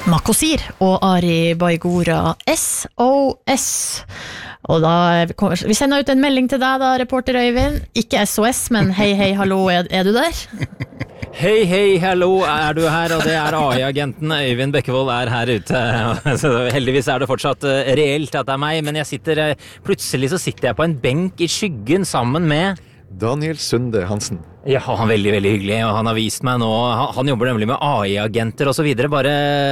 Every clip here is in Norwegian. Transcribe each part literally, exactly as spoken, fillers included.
Makosir og Ari Baigora S O S. Og da, vi sender ut en melding til deg da, reporter Øyvind. Ikke S O S, men hei, hei, hallo, er, er du der? Hei, hei, hallo, er du her? Og det er A I-agenten Øyvind Bekkevold er her ute. Så heldigvis er det fortsatt reelt at det er meg, men jeg sitter, plutselig så sitter jeg på en benk i skyggen sammen med Daniel Sunde Hansen. Ja, han er veldig, veldig hyggelig, og han har vist meg nå, han, han jobber nemlig med A I-agenter og så videre, bare,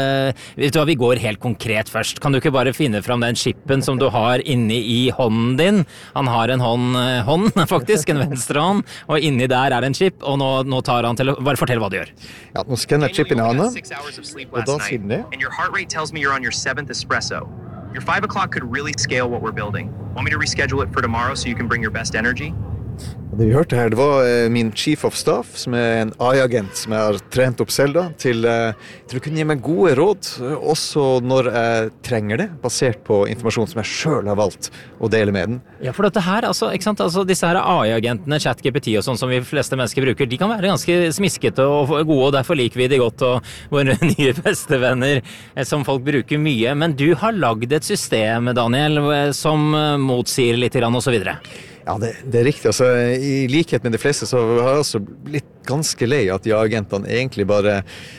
vet du hva, vi går helt konkret først. Kan du ikke bare finne fram den chippen som du har inni i hånden din? Han har en hånd, hånd faktisk, en venstre hånd, og inni der er det en chip, og nå, nå tar han til, bare fortell hva du gjør. Ja, nå skanner jeg chippen i hånden, og da sier den det. And your heart rate tells me you're on your seventh espresso. Your five o'clock could really scale what we're building. Want me to reschedule it for tomorrow so you can bring your best energy? Det vi hørte her, det var min chief of staff, som er en A I-agent som jeg har trent opp selv da, til, til å kunne gi meg gode råd, også når jeg trenger det, basert på informasjon som jeg selv har valgt å dele med den. Ja, for dette her, altså, ikke sant, altså disse her A I-agentene, ChatGPT og sånn som vi fleste mennesker bruker, de kan være ganske smiskete og gode, og derfor liker vi de godt, og våre nye bestevenner som folk bruker mye. Men du har lagd et system, Daniel, som motsier litt grann og så videre. Ja, det, det er riktig. Altså, i likhet med de fleste så har jeg også blitt ganske lei at de agentene egentlig bare,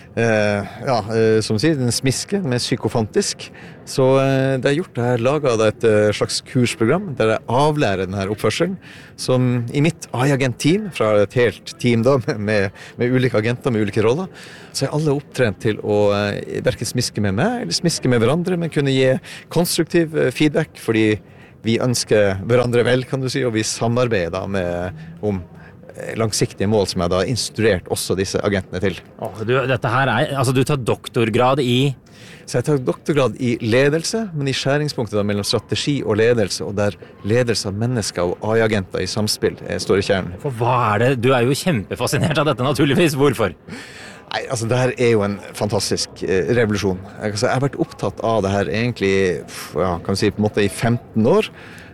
eh, ja, eh, som sier, den smiske, men psykofantisk. Så eh, det jeg har gjort, jeg har laget et eh, slags kursprogram der jeg avlærer denne oppførselen, som i mitt A I-agent-team, fra et helt team da, med, med ulike agenter, med ulike roller, så er alle opptrent til å eh, hverken smiske med meg, eller smiske med hverandre, men kunne gi konstruktiv eh, feedback, fordi vi ønsker hverandre vel, kan du si, og vi samarbeider med, om langsiktige mål som jeg da har instruert også disse agentene til. Åh, du, dette her er, altså du tar doktorgrad i? Så jeg tar doktorgrad i ledelse, men i skjæringspunktet da mellom strategi og ledelse, og der ledelse av mennesker og A I-agenter i samspill står i kjernen. For hva er det? Du er jo kjempefascinert av dette naturligvis. Hvorfor? Nei, altså det her er jo en fantastisk eh, revolusjon. Jeg, altså, jeg har vært opptatt av det her egentlig, ja, kan vi si på en måte i femten år.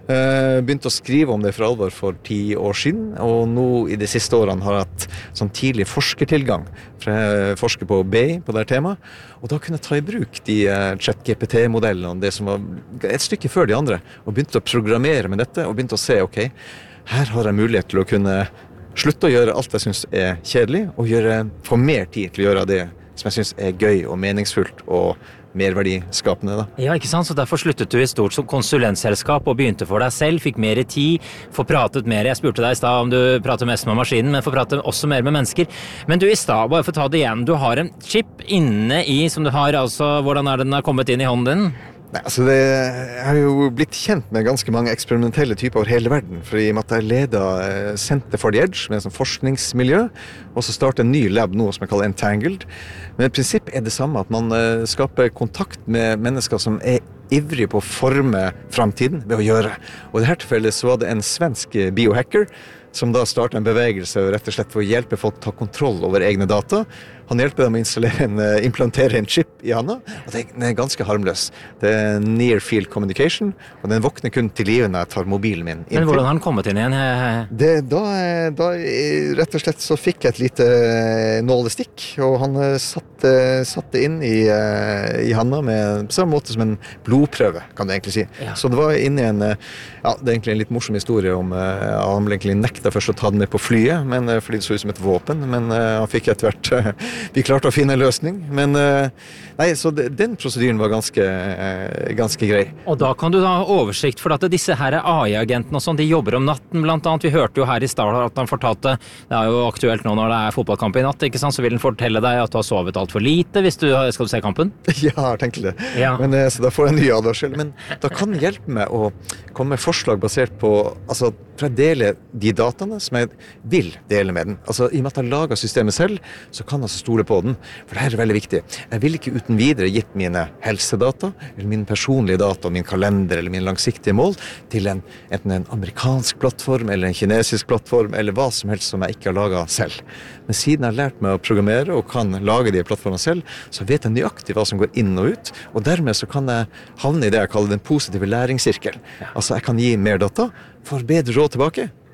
Eh, begynte å skrive om det for alvor for ti år siden, og nå i de siste årene har jeg hatt sånn tidlig forskertilgang, for jeg forsker på B I på det her temaet, og da kunne jeg ta i bruk de eh, ChatGPT-modellene, det som var et stykke før de andre, og begynte å programmere med dette, og begynte å se, ok, her har jeg mulighet til å kunne slutte å gjøre alt jeg synes er kjedelig, og gjøre, få mer tid til å gjøre det som jeg synes er gøy og meningsfullt og merverdiskapende. Da. Ja, ikke sant? Så derfor sluttet du i stort som konsulentselskap og begynte for deg selv, fikk mer tid, får pratet mer. Jeg spurte deg i sted om du prater mest med maskinen, men får prate også mer med mennesker. Men du i sted, bare for å ta det igjen, du har en chip inne i, som du har, altså, hvordan er den har kommet inn i hånden din? Nei, altså det, jeg har jo blitt kjent med ganske mange eksperimentelle typer over hele verden, for i og med at jeg leder Center for the Edge, med en sånn forskningsmiljø, og så starter en ny lab nå som jeg kaller Entangled. Men i prinsipp er det samme at man skaper kontakt med mennesker som er ivrige på å forme fremtiden ved å gjøre. Og i dette tilfellet så var det en svensk biohacker, som da startet en bevegelse rett og slett for å hjelpe folk å ta kontroll over egne data. Han hjelper dem å installere en, implantere en chip i handa, og den er ganske harmløs. Det er near field communication, og den våkner kun til livet når jeg tar mobilen min. Men hvordan har den kommet inn igjen? Det, da, da rett og slett så fikk jeg et lite nålestikk, og han satte, satte inn i, i handa med, på samme måte som en blodprøve, kan du egentlig si. Ja. Så det var inne i en, ja, det er egentlig en litt morsom historie om, han ble egentlig nekta først å ta den med på flyet, men, fordi det så ut som et våpen, men han fikk etter hvert vi klarte å finne en løsning, men nei, så den prosedyren var ganske, ganske grei. Og da kan du da ha oversikt, for at disse her A I-agentene og sånn, de jobber om natten blant annet. Vi hørte jo her i start at han fortalte, det er jo aktuelt nå når det er fotballkamp i natt, ikke sant, så vil han fortelle deg at du har sovet alt for lite hvis du skal du se kampen. Ja, jeg har tenkt det. Ja. Men, så da får jeg en ny advarsel, men da kan det hjelpe meg å komme med forslag basert på, altså, for jeg deler de dataene som jeg vil dele med den. Altså, i og med at jeg lager systemet selv, så kan jeg stole på den. For det her er veldig viktig. Jeg vil ikke uten videre gitt mine helsedata, eller mine personlige data, min kalender, eller mine langsiktige mål, til en, enten en amerikansk plattform, eller en kinesisk plattform, eller hva som helst som jeg ikke har laget selv. Men siden jeg har lært meg å programmere, og kan lage de plattformene selv, så vet jeg nøyaktig hva som går inn og ut, og dermed så kan jeg havne i det jeg kaller den positive læringssirkel. Altså, jeg kan gi mer data, får bedre råd tilbake,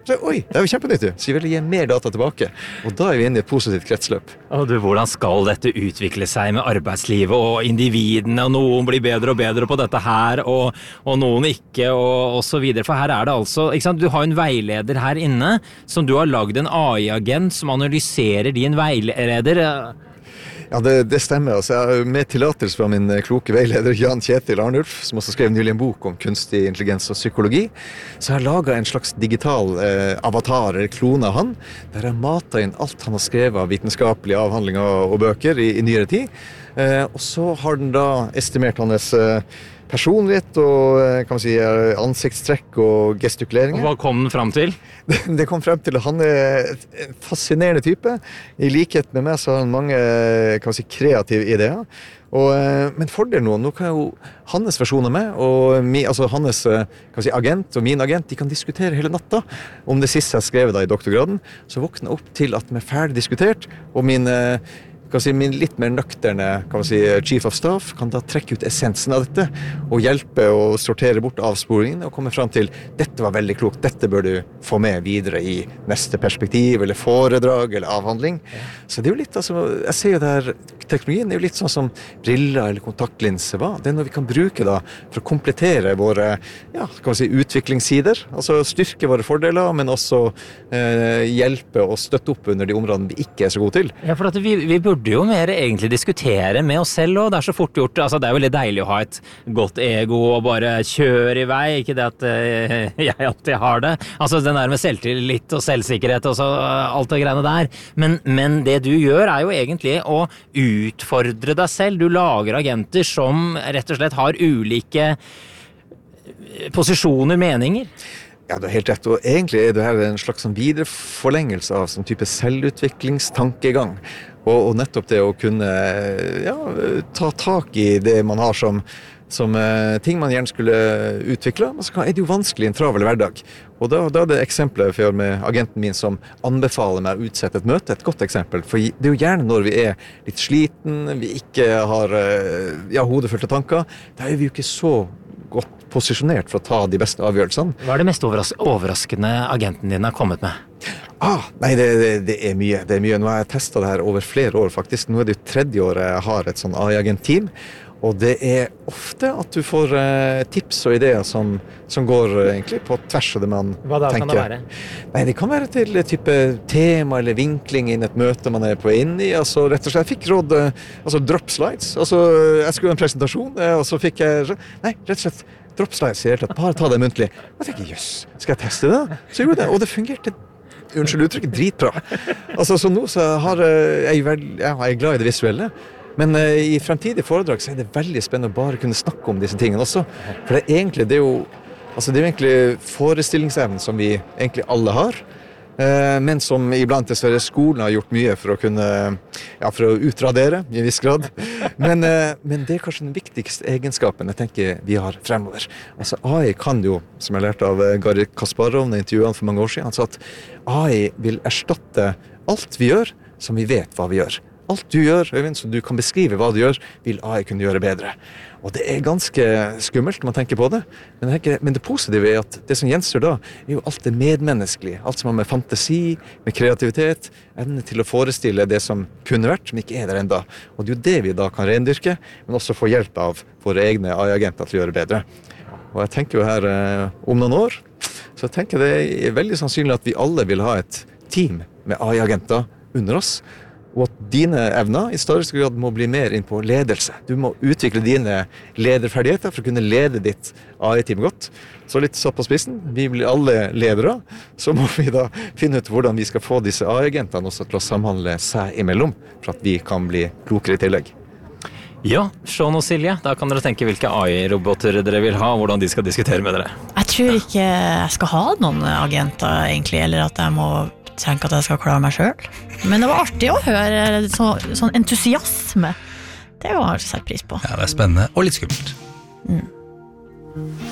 Så, oi, det er jo kjempenytt, så vi vil gi mer data tilbake. Og da er vi inne i et positivt kretsløp. Og du, hvordan skal dette utvikle seg med arbeidslivet og individene, og noen blir bedre og bedre på dette her, og, og noen ikke, og, og så videre. For her er det altså, ikke sant, du har en veileder her inne, som du har laget en A I-agent som analyserer din veileder. Ja, det, det stemmer. Altså, jeg, med tillatelse fra min kloke veileder Jan Kjetil Arnulf, som også skrev nylig en bok om kunstig intelligens og psykologi, så har jeg laget en slags digital eh, avatar, eller klone av han, der jeg matet inn alt han har skrevet av vitenskapelige avhandlinger og bøker i, i nyere tid. Eh, og så har den da estimert hans eh, personlighet og kan man si, ansiktstrekk og gestikuleringer. Og hva kom den fram til? Det, det kom frem til at han er en fascinerende type. I likhet med meg så har han mange kan man si, kreative ideer. Og, men fordelen nå, nå kan jo hans versjon av meg, og mi, altså hans kan man si, agent og min agent, de kan diskutere hele natta om det siste jeg skrev da i doktorgraden. Så våkner jeg opp til at vi er ferdig diskutert, og min kan si, min litt mer nøkterne kan man si, chief of staff kan da trekke ut essensen av dette og hjelpe å sortere bort avsporingene og komme frem til dette var veldig klokt, dette bør du få med videre i neste perspektiv eller foredrag eller avhandling. Så det er jo litt, altså, jeg ser jo der teknologien er jo litt sånn som briller eller kontaktlinser, hva? Det er noe vi kan bruke da for å komplettere våre ja, kan man si, utviklingssider, altså styrke våre fordeler, men også eh, hjelpe og støtte opp under de områdene vi ikke er så gode til. Ja, for at vi, vi burde jo mer egentlig diskutere med oss selv, og det er så fort gjort, altså det er veldig deilig å ha et godt ego og bare kjøre i vei, ikke det at uh, jeg alltid har det, altså den der med selvtillit og selvsikkerhet og så uh, alt det greiene der, men, men det du gjør er jo egentlig å utfordre deg selv, du lager agenter som rett og slett har ulike posisjoner, meninger. Ja, du har helt rett, og egentlig er det her en slags sånn videreforlengelse av sånn type selvutviklingstankegang. Og, og nettopp det å kunne ja, ta tak i det man har som, som uh, ting man gjerne skulle utvikle, men så er det jo vanskelig i en travel hverdag. Og da, da er det eksempler for med agenten min som anbefaler meg å utsette et møte, et godt eksempel. For det er jo gjerne når vi er litt sliten, vi ikke har uh, ja, hodefullt av tanker, da er vi jo ikke så godt posisjonert for å ta de beste avgjørelsene. Hva er det mest overras- overraskende agenten din har kommet med? Ah, nei, det, det, det er mye. Det er mye. Nå har jeg testet det her over flere år faktisk. Nå er det jo tredje året jeg har et sånn A I-agent-team. Og det er ofte at du får uh, tips og ideer som, som går uh, egentlig på tvers av det man tenker. Hva da tenker. kan det være? Nei, det kan være til type tema eller vinkling inn et møte man er på inn i. Altså, rett og slett, jeg fikk råd, uh, altså drop slides. Altså, jeg skulle ha en presentasjon, uh, og så fikk jeg, nei, rett og slett, drop slides i hele tatt, bare ta det muntlig. Jeg tenker, jøss, skal jeg teste det? Så gjorde jeg det, og det fungerte, unnskyld uttrykket, dritbra. Altså, så nå så har jeg, vel, ja, jeg er glad i det visuelle, men uh, i fremtidige foredrag så er det veldig spennende å bare kunne snakke om disse tingene også. For det er egentlig, det er jo, altså det er jo egentlig forestillingsevnen som vi egentlig alle har, uh, men som iblant dessverre skolen har gjort mye for å kunne, ja, for å utradere i en viss grad. Men, uh, men det er kanskje den viktigste egenskapen jeg tenker vi har fremover. Altså A I kan jo, som jeg lærte av uh, Gary Kasparov når jeg intervjuet han for mange år siden, han sa at A I vil erstatte alt vi gjør som vi vet hva vi gjør. Alt du gjør, Øyvind, så du kan beskrive hva du gjør, vil A I kunne gjøre bedre. Og det er ganske skummelt når man tenker på det. Men, tenker, men det positive er at det som gjenstår da, er jo alt det medmenneskelige. Alt som har med fantasi, med kreativitet, evne til å forestille det som kunne vært, som ikke er der enda. Og det er jo det vi da kan rendyrke, men også få hjelp av våre egne A I-agenter til å gjøre bedre. Og jeg tenker jo her eh, om noen år, så jeg tenker det er veldig sannsynlig at vi alle vil ha et team med A I-agenter under oss, og at dine evner i større grad må bli mer inn på ledelse. Du må utvikle dine lederferdigheter for å kunne lede ditt A I-team godt. Så litt satt på spissen, vi blir alle ledere, så må vi da finne ut hvordan vi skal få disse A I-agentene også til å samhandle seg imellom, for at vi kan bli klokere i tillegg. Ja, Sean og Silje, da kan dere tenke hvilke A I-roboter dere vil ha, og hvordan de skal diskutere med dere. Jeg tror ikke jeg skal ha noen agenter egentlig, eller at jeg må tenke at jeg skal klare meg selv. Men det var artig å høre så, sånn entusiasme. Det har jeg sett pris på. Ja, det er spennende og litt skummelt. Mm.